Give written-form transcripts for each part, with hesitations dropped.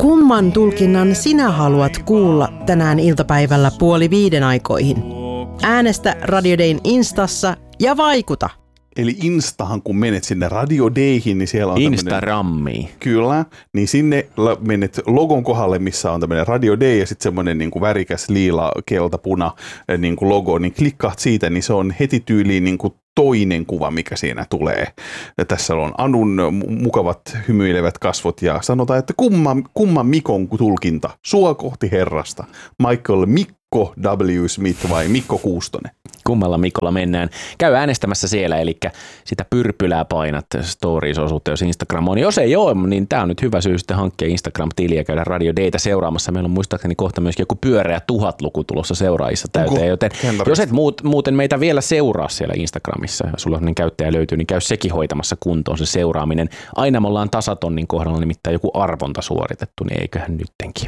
Kumman tulkinnan sinä haluat kuulla tänään iltapäivällä 4:30 aikoihin? Äänestä Radio Dayn Instassa ja vaikuta! Eli Instahan, kun menet sinne Radio Dayhin, niin siellä on Instagrammiin. Kyllä, niin sinne menet logon kohdalle, missä on tämmöinen Radio Day ja sitten semmoinen niin kuin värikäs liila, kelta, puna niin kuin logo, niin klikkaat siitä, niin se on heti tyyliin niin kuin toinen kuva, mikä siinä tulee. Ja tässä on Anun mukavat hymyilevät kasvot ja sanotaan, että kumman Mikon tulkinta? Sua kohti Herrasta. Michael Mikko W. Smith vai Mikko Kuustonen? Kummalla Mikolla mennään. Käy äänestämässä siellä, eli sitä pyrpylää painat stories-osuutta, jos Instagram on. Jos ei ole, niin tämä on nyt hyvä syy sitten hankkia Instagram-tiliä ja käydä Radio Dayta seuraamassa. Meillä on muistaakseni kohta myöskin joku pyöreä 1000-luku tulossa seuraajissa täyteen, joten jos et muuten meitä vielä seuraa siellä Instagramissa, ja sulla on käyttäjä löytyy, niin käy sekin hoitamassa kuntoon se seuraaminen. Aina me ollaan tasatonnin kohdalla nimittäin joku arvonta suoritettu, niin eiköhän nyttenkin.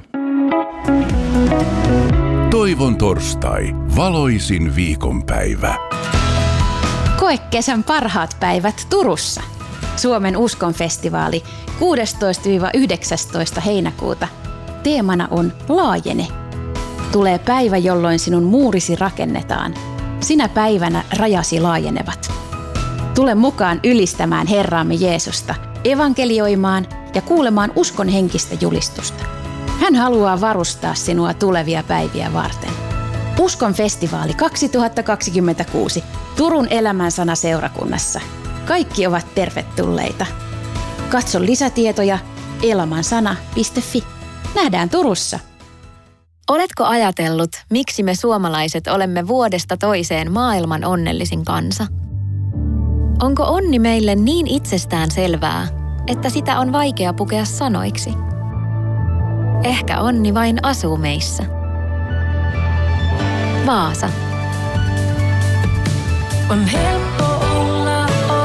Toivon torstai, valoisin viikonpäivä. Koe kesän parhaat päivät Turussa. Suomen uskonfestivaali 16-19 heinäkuuta. Teemana on Laajene. Tulee päivä, jolloin sinun muurisi rakennetaan. Sinä päivänä rajasi laajenevat. Tule mukaan ylistämään Herraamme Jeesusta, evankelioimaan ja kuulemaan uskon henkistä julistusta. Hän haluaa varustaa sinua tulevia päiviä varten. Uskon festivaali 2026 Turun Elämänsana seurakunnassa. Kaikki ovat tervetulleita. Katso lisätietoja elamansana.fi. Nähdään Turussa. Oletko ajatellut, miksi me suomalaiset olemme vuodesta toiseen maailman onnellisin kansa? Onko onni meille niin itsestään selvää, että sitä on vaikea pukea sanoiksi? Ehkä onni vain asuu meissä. Vaasa. On helppo olla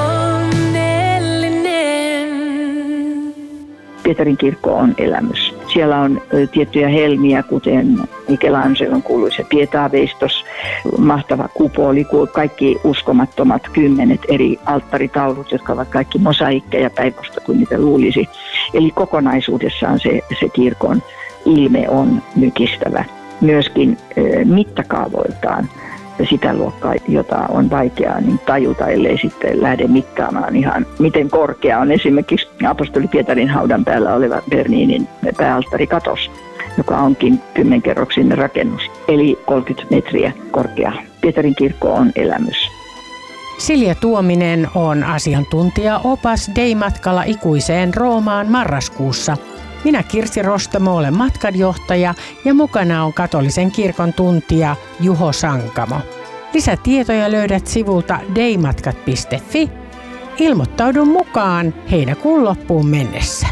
onnellinen. Pietarin kirkko on elämys. Siellä on tiettyjä helmiä, kuten Michelangelon kuuluisa Pietaveistos, mahtava kupoli, kaikki uskomattomat 10 eri alttaritaulut, jotka ovat kaikki mosaikkeja päinvastoin kuin niitä luulisi. Eli kokonaisuudessaan se kirkon ilme on mykistävä. Myöskin mittakaavoiltaan sitä luokkaa, jota on vaikeaa niin tajuta, ellei sitten lähde mittaamaan ihan miten korkea on esimerkiksi apostoli Pietarin haudan päällä oleva Berninin pääalttarikatos, joka onkin 10-kerroksinen rakennus, eli 30 metriä korkea. Pietarin kirkko on elämys. Silja Tuominen on asiantuntija-opas Day-matkalla ikuiseen Roomaan marraskuussa. Minä Kirsi Rostamo olen matkanjohtaja ja mukana on katolisen kirkon tuntija Juho Sankamo. Lisätietoja löydät sivulta daymatkat.fi. Ilmoittaudu mukaan heinäkuun loppuun mennessä.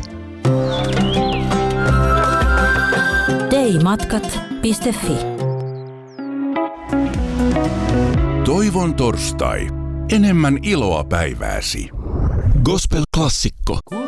daymatkat.fi. Toivon torstai. Enemmän iloa päivääsi. Gospel-klassikko.